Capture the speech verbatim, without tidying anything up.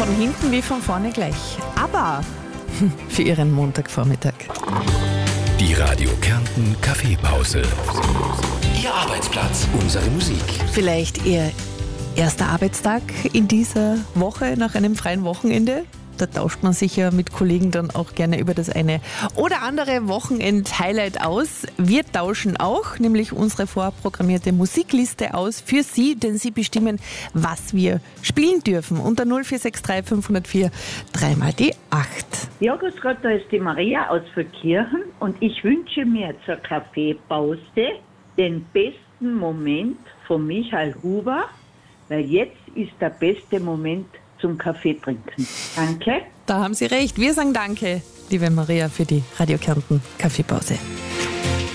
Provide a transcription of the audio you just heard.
von hinten wie von vorne gleich. Aber für Ihren Montagvormittag. Die Radio Kärnten Kaffeepause. Ihr Arbeitsplatz, unsere Musik. Vielleicht Ihr erster Arbeitstag in dieser Woche nach einem freien Wochenende. Da tauscht man sich ja mit Kollegen dann auch gerne über das eine oder andere Wochenend-Highlight aus. Wir tauschen auch, nämlich unsere vorprogrammierte Musikliste aus für Sie, denn Sie bestimmen, was wir spielen dürfen. Unter null vier sechs drei fünf null vier dreimal die acht. Ja, grüß Gott, da ist die Maria aus Verkirchen und ich wünsche mir zur Kaffeepause den besten Moment von Michael Huber, weil jetzt ist der beste Moment zum Kaffee trinken. Danke. Da haben Sie recht. Wir sagen danke, liebe Maria, für die Radio Kärnten Kaffeepause.